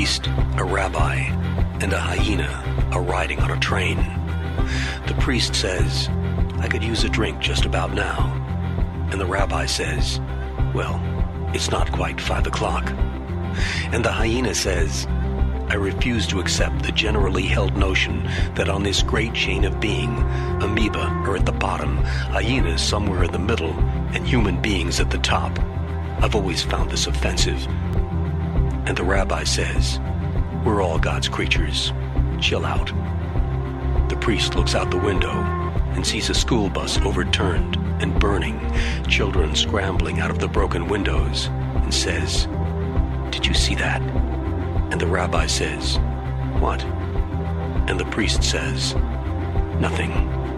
priest, a rabbi, and a hyena are riding on a train. The priest says, "I could use a drink just about now." And the rabbi says, "Well, it's not quite 5 o'clock." And the hyena says, "I refuse to accept the generally held notion that on this great chain of being, amoeba are at the bottom, hyenas somewhere in the middle, and human beings at the top. I've always found this offensive." And the rabbi says, "We're all God's creatures. Chill out." The priest looks out the window and sees a school bus overturned and burning, children scrambling out of the broken windows, and says, "Did you see that?" And the rabbi says, "What?" And the priest says, "Nothing."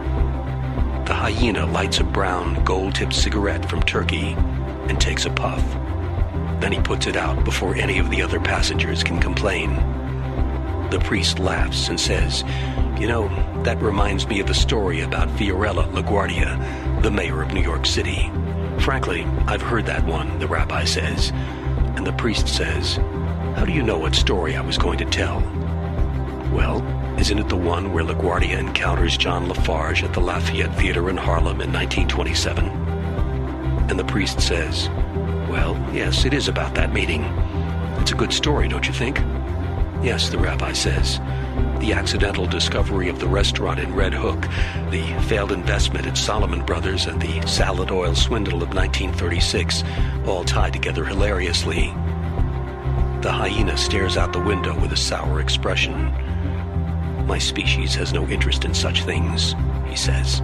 The hyena lights a brown, gold-tipped cigarette from Turkey and takes a puff. Then he puts it out before any of the other passengers can complain. The priest laughs and says, "You know, that reminds me of a story about Fiorella LaGuardia, the mayor of New York City." "Frankly, I've heard that one," the rabbi says. And the priest says, "How do you know what story I was going to tell?" "Well, isn't it the one where LaGuardia encounters John Lafarge at the Lafayette Theater in Harlem in 1927? And the priest says, "Well, yes, it is about that meeting. It's a good story, don't you think?" "Yes," the rabbi says. The accidental discovery of the restaurant in Red Hook, the failed investment at Solomon Brothers, and the salad oil swindle of 1936 all tie together hilariously. The hyena stares out the window with a sour expression. "My species has no interest in such things," he says.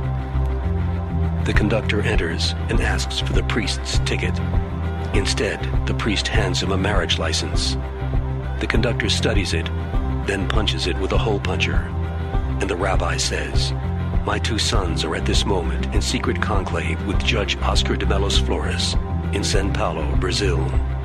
The conductor enters and asks for the priest's ticket. Instead, the priest hands him a marriage license. The conductor studies it, then punches it with a hole puncher. And the rabbi says, "My 2 sons are at this moment in secret conclave with Judge Oscar de Mellos Flores in São Paulo, Brazil."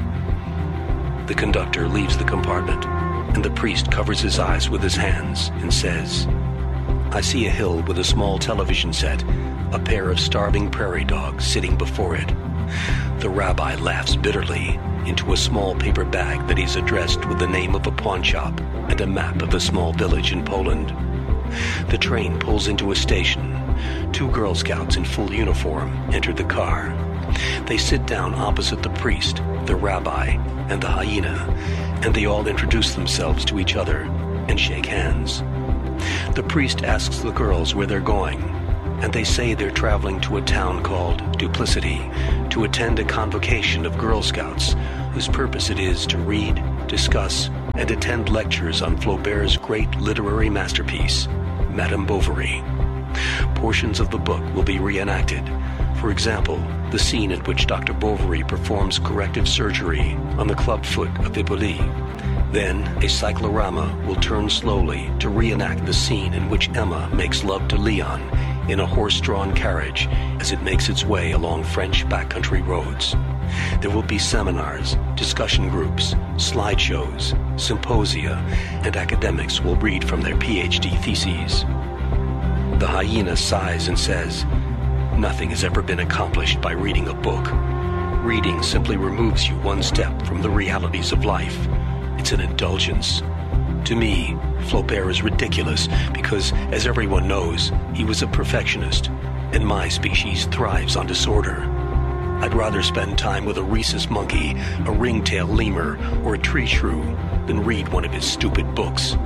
The conductor leaves the compartment, and the priest covers his eyes with his hands and says, "I see a hill with a small television set, a pair of starving prairie dogs sitting before it." The rabbi laughs bitterly into a small paper bag that he's addressed with the name of a pawn shop and a map of a small village in Poland. The train pulls into a station. 2 Girl Scouts in full uniform enter the car. They sit down opposite the priest, the rabbi, and the hyena, and they all introduce themselves to each other and shake hands. The priest asks the girls where they're going, and they say they're traveling to a town called Duplicity to attend a convocation of Girl Scouts whose purpose it is to read, discuss, and attend lectures on Flaubert's great literary masterpiece, Madame Bovary. Portions of the book will be reenacted. For example, the scene in which Dr. Bovary performs corrective surgery on the clubfoot of Hippolyte. Then, a cyclorama will turn slowly to reenact the scene in which Emma makes love to Leon in a horse-drawn carriage as it makes its way along French backcountry roads. There will be seminars, discussion groups, slideshows, symposia, and academics will read from their PhD theses. The hyena sighs and says, "Nothing has ever been accomplished by reading a book. Reading simply removes you one step from the realities of life. It's an indulgence. To me, Flaubert is ridiculous because, as everyone knows, he was a perfectionist, and my species thrives on disorder. I'd rather spend time with a rhesus monkey, a ringtail lemur, or a tree shrew than read one of his stupid books."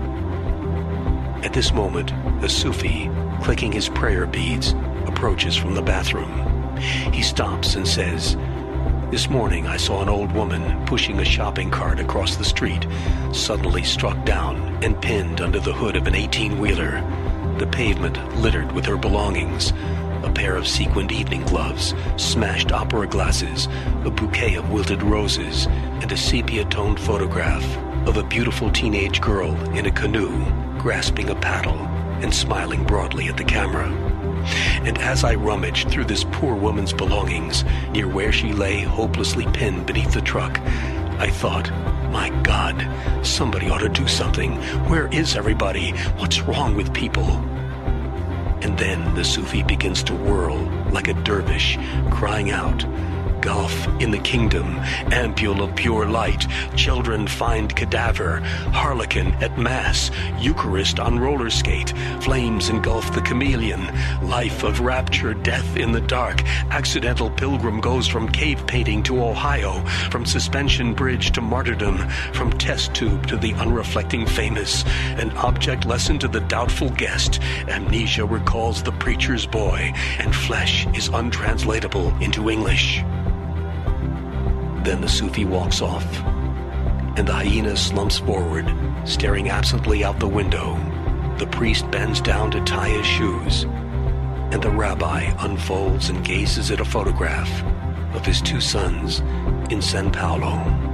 At this moment, a Sufi, clicking his prayer beads, approaches from the bathroom. He stops and says, "This morning I saw an old woman pushing a shopping cart across the street, suddenly struck down and pinned under the hood of an 18-wheeler, the pavement littered with her belongings, a pair of sequined evening gloves, smashed opera glasses, a bouquet of wilted roses, and a sepia-toned photograph of a beautiful teenage girl in a canoe, grasping a paddle and smiling broadly at the camera. And as I rummaged through this poor woman's belongings, near where she lay hopelessly pinned beneath the truck, I thought, my God, somebody ought to do something. Where is everybody? What's wrong with people?" And then the Sufi begins to whirl like a dervish, crying out, Gulf in the kingdom, ampule of pure light, children find cadaver, harlequin at mass, Eucharist on roller skate, flames engulf the chameleon, life of rapture, death in the dark, accidental pilgrim goes from cave painting to Ohio, from suspension bridge to martyrdom, from test tube to the unreflecting famous, an object lesson to the doubtful guest, amnesia recalls the preacher's boy, and flesh is untranslatable into English. Then the Sufi walks off, and the hyena slumps forward, staring absently out the window. The priest bends down to tie his shoes, and the rabbi unfolds and gazes at a photograph of his two sons in San Paulo.